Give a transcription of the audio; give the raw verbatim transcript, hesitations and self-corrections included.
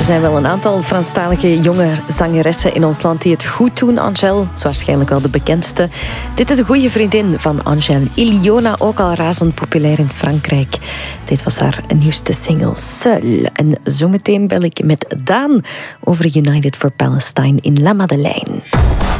zijn wel een aantal Franstalige jonge zangeressen in ons land die het goed doen. Angèle is waarschijnlijk wel de bekendste. Dit is een goede vriendin van Angèle. Iliona, ook al razend populair in Frankrijk. Dit was haar nieuwste single, Seul. En zometeen bel ik met Daan over United for Palestine in La Madeleine.